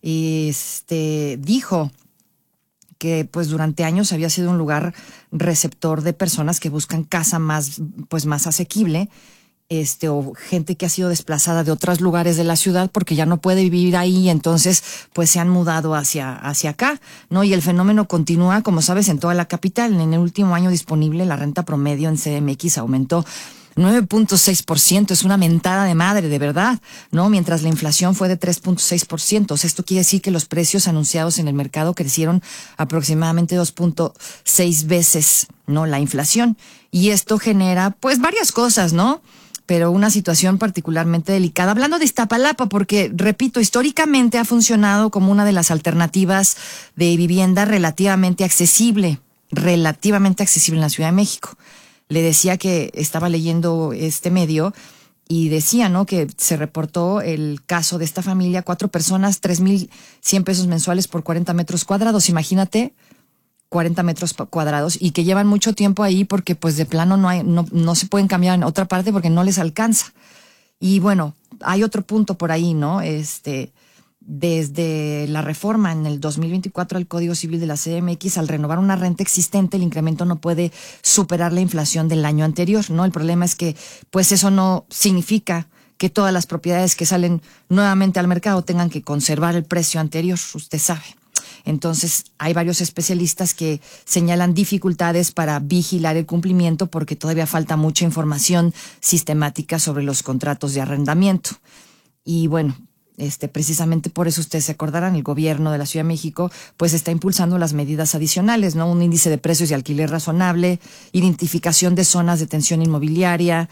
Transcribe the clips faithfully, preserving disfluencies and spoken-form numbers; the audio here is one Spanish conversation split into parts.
este, dijo que pues durante años había sido un lugar receptor de personas que buscan casa más, pues más asequible, este, o gente que ha sido desplazada de otros lugares de la ciudad porque ya no puede vivir ahí, entonces pues se han mudado hacia, hacia acá, ¿no? Y el fenómeno continúa, como sabes, en toda la capital. En el último año disponible, la renta promedio en C D M X aumentó nueve punto seis por ciento, es una mentada de madre, de verdad, ¿no? Mientras la inflación fue de tres punto seis por ciento. O sea, esto quiere decir que los precios anunciados en el mercado crecieron aproximadamente dos punto seis veces, ¿no? La inflación. Y esto genera, pues, varias cosas, ¿no? Pero una situación particularmente delicada. Hablando de Iztapalapa, porque, repito, históricamente ha funcionado como una de las alternativas de vivienda relativamente accesible, relativamente accesible en la Ciudad de México. Le decía que estaba leyendo este medio y decía, ¿no?, que se reportó el caso de esta familia, cuatro personas, tres mil cien pesos mensuales por cuarenta metros cuadrados. Imagínate, cuarenta metros cuadrados, y que llevan mucho tiempo ahí porque pues de plano no hay, no, no se pueden cambiar en otra parte porque no les alcanza. Y bueno, hay otro punto por ahí, ¿no? Este, desde la reforma en el dos mil veinticuatro al Código Civil de la C D M X, al renovar una renta existente, el incremento no puede superar la inflación del año anterior, ¿no? El problema es que, pues eso no significa que todas las propiedades que salen nuevamente al mercado tengan que conservar el precio anterior, usted sabe. Entonces, hay varios especialistas que señalan dificultades para vigilar el cumplimiento porque todavía falta mucha información sistemática sobre los contratos de arrendamiento. Y bueno, Este, precisamente por eso ustedes se acordarán, el gobierno de la Ciudad de México pues está impulsando las medidas adicionales, ¿no? Un índice de precios de alquiler razonable, identificación de zonas de tensión inmobiliaria,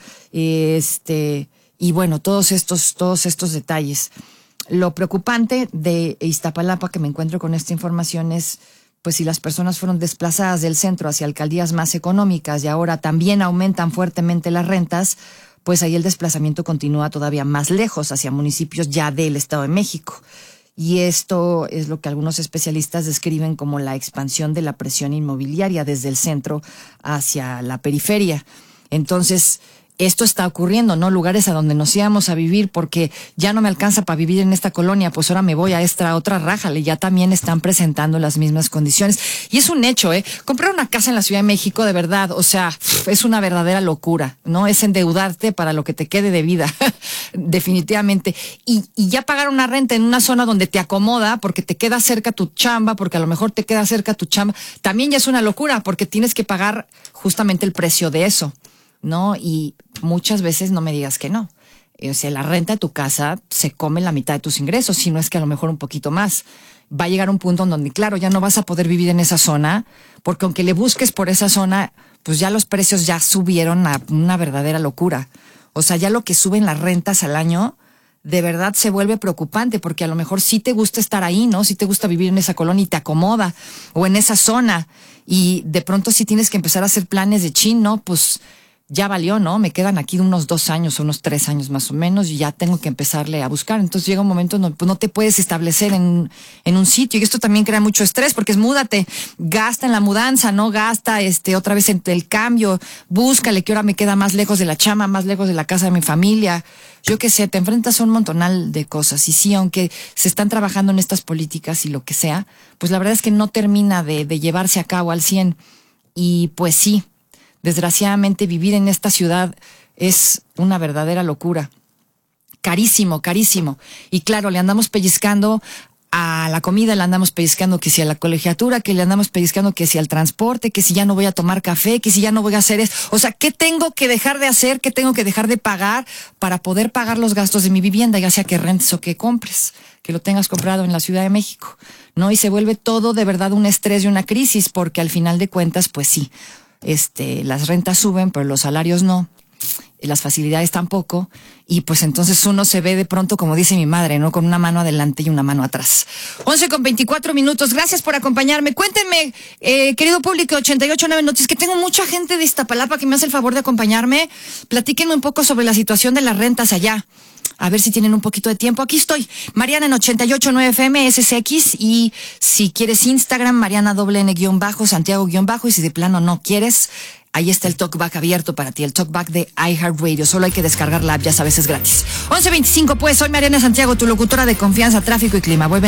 este, y bueno, todos estos, todos estos detalles. Lo preocupante de Iztapalapa, que me encuentro con esta información, es pues si las personas fueron desplazadas del centro hacia alcaldías más económicas y ahora también aumentan fuertemente las rentas, pues ahí el desplazamiento continúa todavía más lejos, hacia municipios ya del Estado de México. Y esto es lo que algunos especialistas describen como la expansión de la presión inmobiliaria desde el centro hacia la periferia. Entonces, esto está ocurriendo, ¿no? Lugares a donde nos íbamos a vivir porque ya no me alcanza para vivir en esta colonia, pues ahora me voy a esta otra rájale, ya también están presentando las mismas condiciones. Y es un hecho, ¿eh? Comprar una casa en la Ciudad de México, de verdad, o sea, es una verdadera locura, ¿no? Es endeudarte para lo que te quede de vida, definitivamente. Y, y ya pagar una renta en una zona donde te acomoda, porque te queda cerca tu chamba, porque a lo mejor te queda cerca tu chamba, también ya es una locura, porque tienes que pagar justamente el precio de eso, ¿no? Y muchas veces no me digas que no. O sea, la renta de tu casa se come la mitad de tus ingresos, si no es que a lo mejor un poquito más. Va a llegar un punto en donde, claro, ya no vas a poder vivir en esa zona, porque aunque le busques por esa zona, pues ya los precios ya subieron a una verdadera locura. O sea, ya lo que suben las rentas al año, de verdad se vuelve preocupante, porque a lo mejor sí te gusta estar ahí, ¿no? Sí te gusta vivir en esa colonia y te acomoda, o en esa zona, y de pronto sí tienes que empezar a hacer planes de chin, ¿no? Pues ya valió, ¿no? Me quedan aquí unos dos años, unos tres años más o menos, y ya tengo que empezarle a buscar. Entonces llega un momento donde pues, no te puedes establecer en, en un sitio, y esto también crea mucho estrés, porque es múdate, gasta en la mudanza, ¿no? Gasta este otra vez en el cambio, búscale que ahora me queda más lejos de la chama, más lejos de la casa de mi familia. Yo qué sé, te enfrentas a un montonal de cosas, y sí, aunque se están trabajando en estas políticas y lo que sea, pues la verdad es que no termina de, de llevarse a cabo al cien. Y pues sí, desgraciadamente vivir en esta ciudad es una verdadera locura. Carísimo, carísimo. Y claro, le andamos pellizcando a la comida, le andamos pellizcando que si a la colegiatura, que le andamos pellizcando que si al transporte, que si ya no voy a tomar café, que si ya no voy a hacer eso. O sea, ¿qué tengo que dejar de hacer? ¿Qué tengo que dejar de pagar para poder pagar los gastos de mi vivienda, ya sea que rentes o que compres, que lo tengas comprado en la Ciudad de México, ¿no? Y se vuelve todo de verdad un estrés y una crisis, porque al final de cuentas, pues sí, Este, las rentas suben, pero los salarios no, las facilidades tampoco, y pues entonces uno se ve de pronto, como dice mi madre, ¿no? Con una mano adelante y una mano atrás. once con veinticuatro minutos, gracias por acompañarme. Cuéntenme, eh, querido público, ochenta y ocho nueve Noticias, que tengo mucha gente de Iztapalapa que me hace el favor de acompañarme. Platíquenme un poco sobre la situación de las rentas allá. A ver si tienen un poquito de tiempo. Aquí estoy, Mariana en ochenta y ocho nueve F M, S C X, y si quieres Instagram, Mariana doble N guión bajo, Santiago guión bajo, y si de plano no quieres, ahí está el talkback abierto para ti, el talkback de iHeartRadio. Solo hay que descargar la app, ya sabes, es gratis. once veinticinco, pues, soy Mariana Santiago, tu locutora de confianza, tráfico y clima. Vuelve